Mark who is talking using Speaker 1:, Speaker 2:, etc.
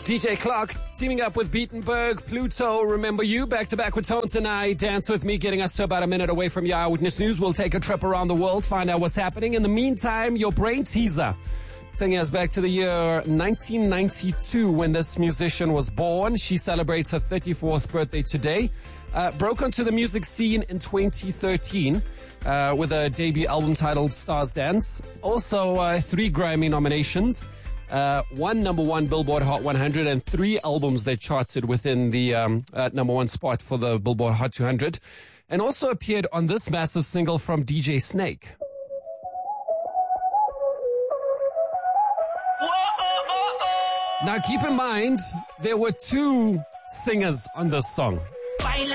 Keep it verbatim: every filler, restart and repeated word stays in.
Speaker 1: D J Clark teaming up with Beatenberg, Pluto, Remember You, back to back with Tones and I. Dance with me, getting us to about a minute away from your Eyewitness News. We'll take a trip around the world, find out what's happening. In the meantime, your brain teaser, taking us back to the year nineteen ninety-two when this musician was born. She celebrates her thirty-fourth birthday today. Uh, broke onto the music scene in twenty thirteen uh, with a debut album titled Stars Dance. Also, uh, three Grammy nominations. Uh, one number one Billboard Hot one hundred and three albums that charted within the um, uh, number one spot for the Billboard Hot two hundred, and also appeared on this massive single from D J Snake. Now keep in mind, there were two singers on this song.